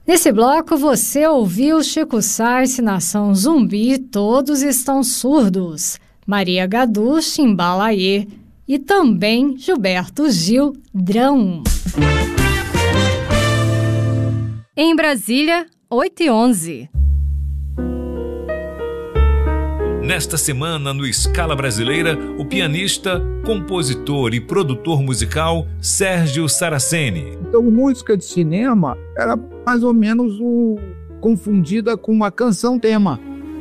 Nesse bloco você ouviu Chico Science, Nação Zumbi, Todos Estão Surdos, Maria Gadu, Chimbalaê e também Gilberto Gil, Drão. Em Brasília, 8h11. Nesta semana, no Escala Brasileira, o pianista, compositor e produtor musical Sérgio Saraceni. Então, música de cinema era mais ou menos confundida com uma canção-tema.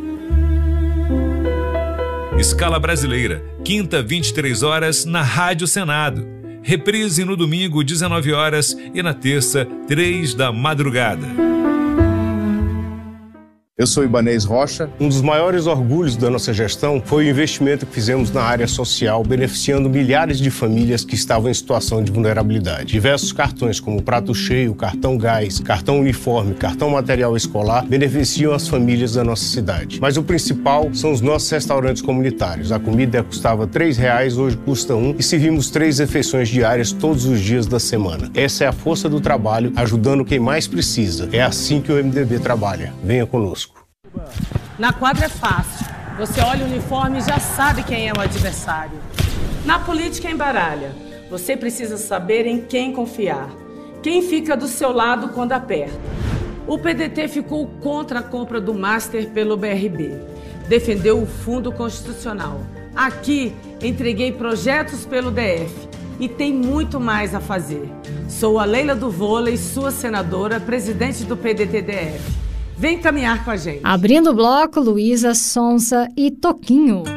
Escala Brasileira, quinta, 23 horas, na Rádio Senado. Reprise no domingo, 19 horas e na terça, 3 da madrugada. Eu sou Ibanez Rocha. Um dos maiores orgulhos da nossa gestão foi o investimento que fizemos na área social, beneficiando milhares de famílias que estavam em situação de vulnerabilidade. Diversos cartões, como Prato Cheio, Cartão Gás, Cartão Uniforme, Cartão Material Escolar, beneficiam as famílias da nossa cidade. Mas o principal são os nossos restaurantes comunitários. A comida custava R$3, hoje custa R$1 e servimos 3 refeições diárias todos os dias da semana. Essa é a força do trabalho, ajudando quem mais precisa. É assim que o MDB trabalha. Venha conosco. Na quadra é fácil. Você olha o uniforme e já sabe quem é o adversário. Na política embaralha. Você precisa saber em quem confiar. Quem fica do seu lado quando aperta. O PDT ficou contra a compra do Master pelo BRB. Defendeu o Fundo Constitucional. Aqui, entreguei projetos pelo DF. E tem muito mais a fazer. Sou a Leila do Vôlei, sua senadora, presidente do PDT-DF. Vem caminhar com a gente. Abrindo o bloco, Luísa Sonza e Toquinho.